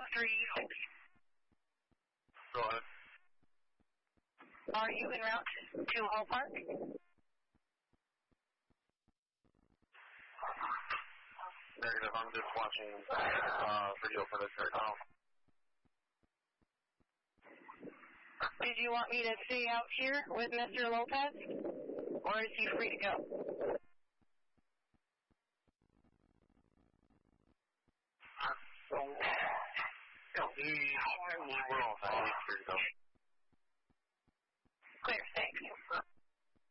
3. Go ahead. Are you en route to Hall Park? Negative, I'm just watching video footage right now. Did you want me to stay out here with Mr. Lopez? Or is he free to go? We will